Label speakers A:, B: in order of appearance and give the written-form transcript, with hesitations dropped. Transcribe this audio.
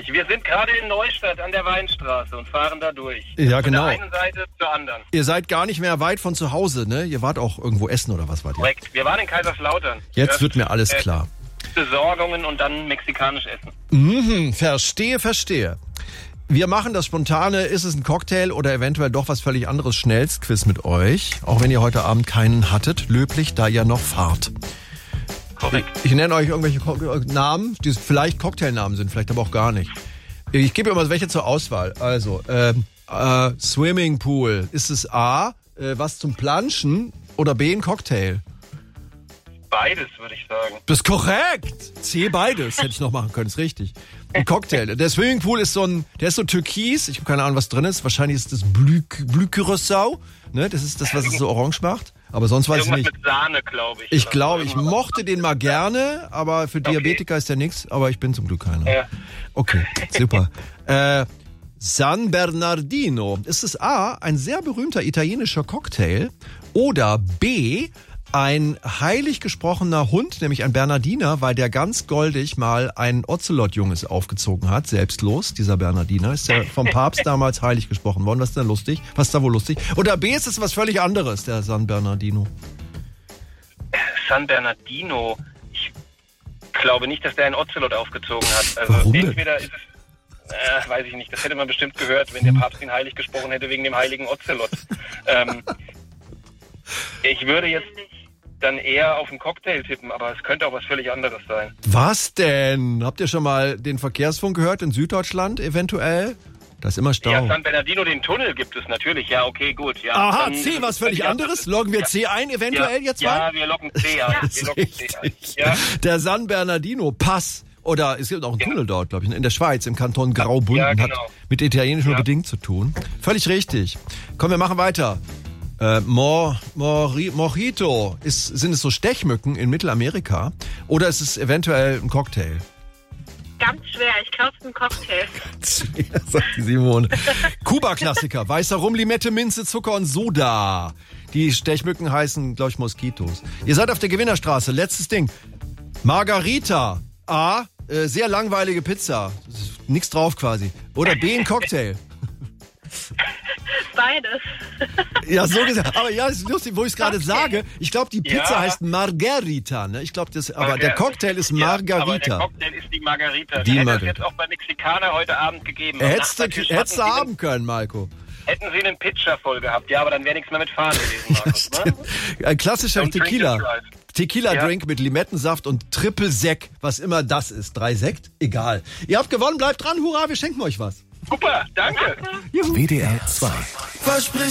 A: richtig. Wir sind gerade in Neustadt an der Weinstraße und fahren da durch.
B: Ja, genau.
A: Von der einen Seite zur anderen.
B: Ihr seid gar nicht mehr weit von zu Hause, ne? Ihr wart auch irgendwo essen oder was wart ihr?
A: Korrekt. Wir waren in Kaiserslautern.
B: Jetzt wird mir alles klar.
A: Besorgungen und dann mexikanisch essen.
B: Verstehe. Wir machen das spontane, ist es ein Cocktail oder eventuell doch was völlig anderes, Schnellstquiz mit euch. Auch wenn ihr heute Abend keinen hattet, löblich, da ihr noch fahrt.
A: Korrekt.
B: Ich nenne euch irgendwelche Namen, die vielleicht Cocktailnamen sind, vielleicht aber auch gar nicht. Ich gebe immer welche zur Auswahl. Also, Swimmingpool. Ist es A, was zum Planschen oder B, ein Cocktail?
A: Beides, würde ich sagen.
B: Das ist korrekt. C, beides. Hätte ich noch machen können, ist richtig. Ein Cocktail. Der Swimmingpool ist der ist so türkis. Ich habe keine Ahnung, was drin ist. Wahrscheinlich ist das Blü Curacao. Ne? Das ist das, was es so orange macht. Aber sonst weiß ich nicht.
A: Irgendwas mit Sahne, glaube ich.
B: Ich glaube, ich mochte den mal gerne, aber für Diabetiker ist der nix. Aber ich bin zum Glück keiner.
A: Ja.
B: Okay, super. San Bernardino. Ist es A, ein sehr berühmter italienischer Cocktail oder B, ein heilig gesprochener Hund, nämlich ein Bernardiner, weil der ganz goldig mal ein Ozelot-Junges aufgezogen hat, selbstlos, dieser Bernardiner. Ist ja vom Papst damals heilig gesprochen worden. Was ist denn lustig? Was ist da wohl lustig? Oder B, ist es was völlig anderes, der San Bernardino?
A: San Bernardino. Ich glaube nicht, dass der einen Ozelot aufgezogen hat. Also
B: warum denn?
A: Entweder ist es, weiß ich nicht, das hätte man bestimmt gehört, wenn der Papst ihn heilig gesprochen hätte wegen dem heiligen Ozelot. Ich würde jetzt dann eher auf einen Cocktail tippen, aber es könnte auch was völlig anderes sein.
B: Was denn? Habt ihr schon mal den Verkehrsfunk gehört in Süddeutschland eventuell? Da ist immer Stau.
A: Ja, San Bernardino, den Tunnel gibt es natürlich. Ja, okay, gut. Ja,
B: aha,
A: dann,
B: C, was völlig anderes? Loggen wir C ein eventuell jetzt mal?
A: Ja, wir loggen C ein.
B: Das ist richtig. Ja. Der San Bernardino Pass. Oder es gibt auch einen Tunnel dort, glaube ich, in der Schweiz, im Kanton Graubünden. Ja, genau. Hat mit Italienisch nur bedingt zu tun. Völlig richtig. Komm, wir machen weiter. Mojito. Sind es so Stechmücken in Mittelamerika? Oder ist es eventuell ein Cocktail?
C: Ganz schwer, ich glaube, es ist ein Cocktail.
B: Ganz schwer, sagt die Simone. Kuba-Klassiker. Weißer Rum, Limette, Minze, Zucker und Soda. Die Stechmücken heißen, glaube ich, Moskitos. Ihr seid auf der Gewinnerstraße. Letztes Ding. Margarita. A, sehr langweilige Pizza. Nix drauf quasi. Oder B, ein Cocktail.
C: Beides.
B: Ja, so gesagt. Aber ja, es ist lustig, wo ich es gerade sage. Ich glaube, die Pizza heißt Margarita. Ne? Ich glaube, aber der Cocktail ist Margarita. Ja, aber der
A: Cocktail ist die Margarita. Die hätte es jetzt auch bei Mexikaner heute Abend gegeben.
B: Hättest du haben können, Marco.
A: Hätten sie einen Pitcher voll gehabt. Ja, aber dann wäre nichts mehr mit Fahren gewesen, Markus. Ne?
B: Ein klassischer Tequila-Drink mit Limettensaft und Triple Sekt, was immer das ist. 3 Sekt? Egal. Ihr habt gewonnen, bleibt dran, hurra, wir schenken euch was.
A: Super, danke.
D: WDR 2.